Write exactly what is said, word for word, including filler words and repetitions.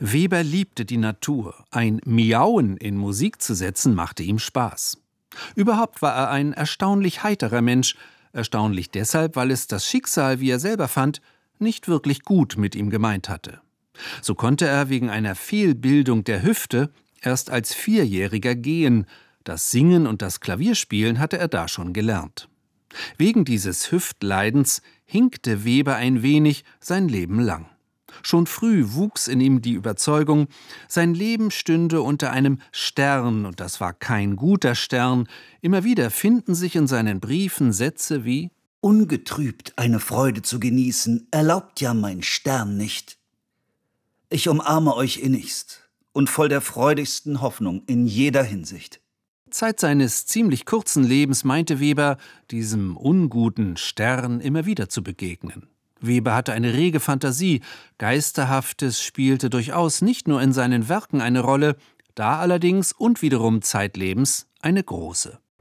Weber liebte die Natur. Ein Miauen in Musik zu setzen, machte ihm Spaß. Überhaupt war er ein erstaunlich heiterer Mensch. Erstaunlich deshalb, weil es das Schicksal, wie er selber fand, nicht wirklich gut mit ihm gemeint hatte. So konnte er wegen einer Fehlbildung der Hüfte erst als Vierjähriger gehen. Das Singen und das Klavierspielen hatte er da schon gelernt. Wegen dieses Hüftleidens hinkte Weber ein wenig sein Leben lang. Schon früh wuchs in ihm die Überzeugung, sein Leben stünde unter einem Stern, und das war kein guter Stern. Immer wieder finden sich in seinen Briefen Sätze wie: »Ungetrübt eine Freude zu genießen, erlaubt ja mein Stern nicht. Ich umarme euch innigst und voll der freudigsten Hoffnung in jeder Hinsicht.« Zeit seines ziemlich kurzen Lebens meinte Weber, diesem unguten Stern immer wieder zu begegnen. Weber hatte eine rege Fantasie, Geisterhaftes spielte durchaus nicht nur in seinen Werken eine Rolle, da allerdings und wiederum zeitlebens eine große.